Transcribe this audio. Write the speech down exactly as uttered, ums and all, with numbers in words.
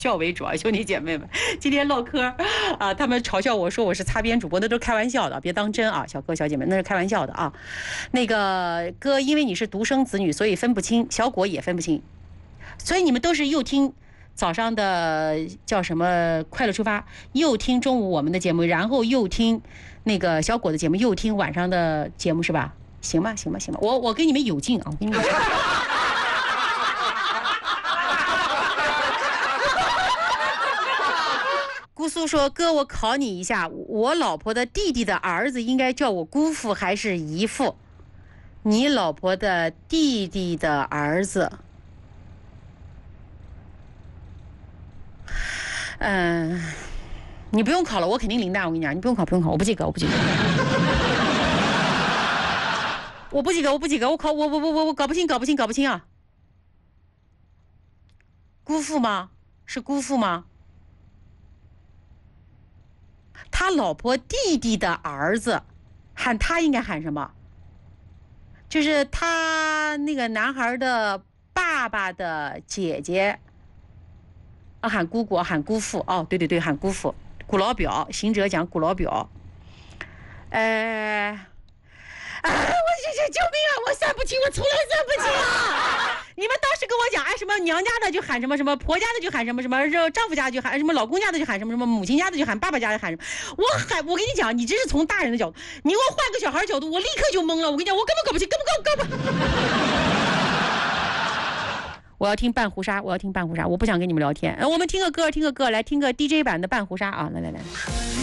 笑为主啊，兄弟姐妹们，今天唠嗑啊，他们嘲笑我说我是擦边主播，那都是开玩笑的，别当真啊，小哥小姐们，那是开玩笑的啊。那个哥，因为你是独生子女，所以分不清，小果也分不清，所以你们都是又听早上的叫什么快乐出发，又听中午我们的节目，然后又听那个小果的节目，又听晚上的节目是吧？行吧，行吧，行吧，我我跟你们有劲啊，我跟你们。姑苏说：“哥，我考你一下，我老婆的弟弟的儿子应该叫我姑父还是姨父？你老婆的弟弟的儿子，嗯、呃，你不用考了，我肯定零蛋。我跟你讲，你不用考，不用考，我不及格，我不及格，我不及格，我不及格，我考我我我我我搞不清，搞不清，搞不清啊！姑父吗？是姑父吗？”他老婆弟弟的儿子，喊他应该喊什么？就是他那个男孩的爸爸的姐姐，啊，喊姑姑，喊姑父。哦，对对对，喊姑父。古老表，行者讲古老表。呃，啊，我这这救命啊！我算不清，我从来算不清啊！你们当时跟我讲，哎，什么娘家的就喊什么什么，婆家的就喊什么什么，丈夫家的就喊什么，老公家的就喊什么什么，母亲家的就喊爸爸家的喊什么。我喊，我跟你讲，你这是从大人的角度，你给我换个小孩角度，我立刻就懵了。我跟你讲，我根本搞不清，根本搞搞不。我要听半壶纱，我要听半壶纱，我不想跟你们聊天。呃，我们听个歌，听个歌，来听个 D J 版的半壶纱啊！来来来。